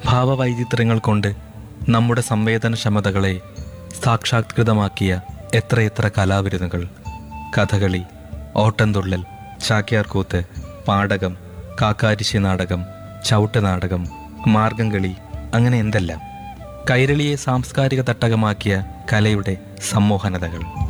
ഭാവവൈചിത്ര്യങ്ങൾ കൊണ്ട് നമ്മുടെ സംവേദനക്ഷമതകളെ സാക്ഷാത്കൃതമാക്കിയ എത്രയെത്ര കലാവിരുന്നുകൾ. കഥകളി, ഓട്ടംതുള്ളൽ, ചാക്യാർകൂത്ത്, പാടകം, കാക്കാരിശ്ശി നാടകം, ചവിട്ട് നാടകം, മാർഗംകളി, അങ്ങനെ എന്തെല്ലാം. കൈരളിയെ സാംസ്കാരിക തട്ടകമാക്കിയ കലയുടെ സമ്മോഹനതകൾ.